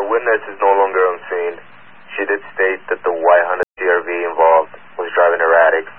witness is no longer on scene. She did state that the white Honda CRV involved was driving erratic.